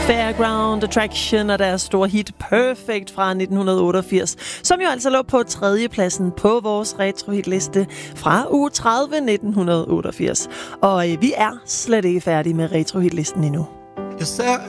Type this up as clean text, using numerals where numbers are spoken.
Fairground Attraction og deres store hit Perfect fra 1988, som jo altså lå på 3. pladsen på vores retrohitliste fra uge 30 1988. Og vi er slet ikke færdige med retrohitlisten endnu. Yes, there